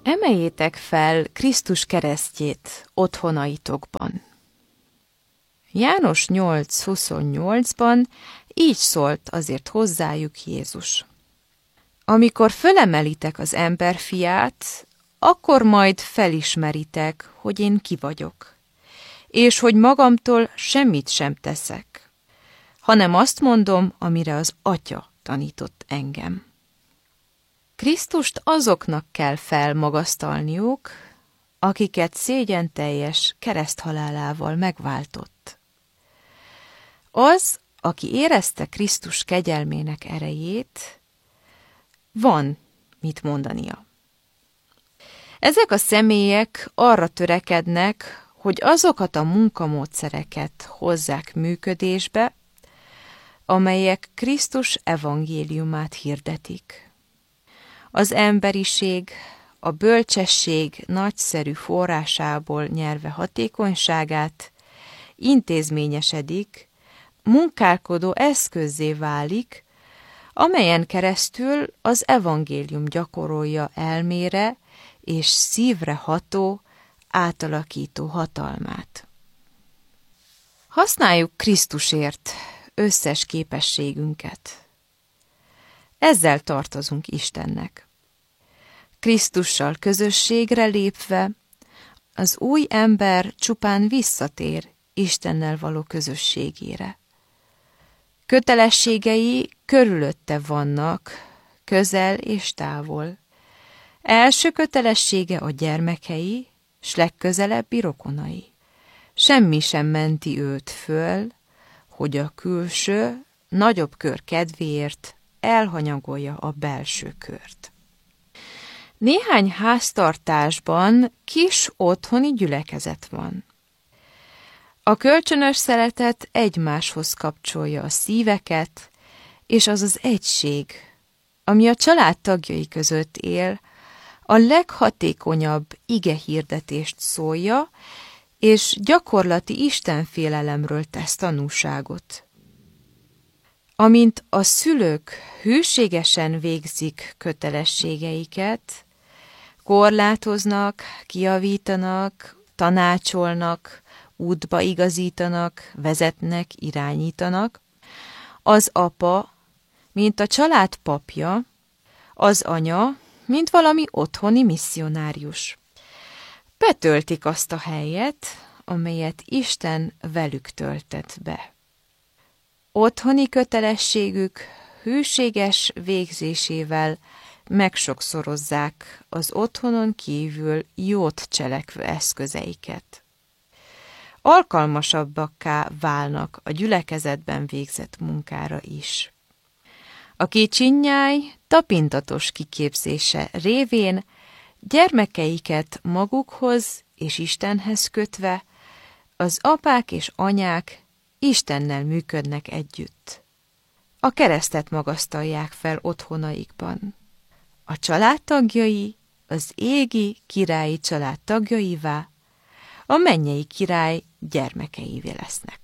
Emeljétek fel Krisztus keresztjét otthonaitokban. János 8:28-ban így szólt azért hozzájuk Jézus. Amikor fölemelitek az emberfiát, akkor majd felismeritek, hogy én ki vagyok, és hogy magamtól semmit sem teszek, hanem azt mondom, amire az Atya tanított engem. Krisztust azoknak kell felmagasztalniuk, akiket szégyenteljes kereszthalálával megváltott. Az, aki érezte Krisztus kegyelmének erejét, van mit mondania. Ezek a személyek arra törekednek, hogy azokat a munkamódszereket hozzák működésbe, amelyek Krisztus evangéliumát hirdetik. Az emberiség a bölcsesség nagyszerű forrásából nyerve hatékonyságát intézményesedik, munkálkodó eszközzé válik, amelyen keresztül az evangélium gyakorolja elmére és szívre ható, átalakító hatalmát. Használjuk Krisztusért összes képességünket. Ezzel tartozunk Istennek. Krisztussal közösségre lépve, az új ember csupán visszatér Istennel való közösségére. Kötelességei körülötte vannak, közel és távol. Első kötelessége a gyermekei, s legközelebbi rokonai. Semmi sem menti őt föl, hogy a külső, nagyobb kör kedvéért elhanyagolja a belső kört. Néhány háztartásban kis otthoni gyülekezet van. A kölcsönös szeretet egymáshoz kapcsolja a szíveket, és az az egység, ami a család tagjai között él, a leghatékonyabb igehirdetést szólja, és gyakorlati istenfélelemről tesz tanúságot. Amint a szülők hűségesen végzik kötelességeiket, korlátoznak, kijavítanak, tanácsolnak, útba igazítanak, vezetnek, irányítanak, az apa, mint a család papja, az anya, mint valami otthoni misszionárius. Betöltik azt a helyet, amelyet Isten velük töltett be. Otthoni kötelességük hűséges végzésével megsokszorozzák az otthonon kívül jót cselekvő eszközeiket. Alkalmasabbakká válnak a gyülekezetben végzett munkára is. A kicsinnyáj tapintatos kiképzése révén gyermekeiket magukhoz és Istenhez kötve, az apák és anyák Istennel működnek együtt. A keresztet magasztalják fel otthonaikban. A családtagjai az égi királyi család tagjaivá, a mennyei király gyermekeivé lesznek.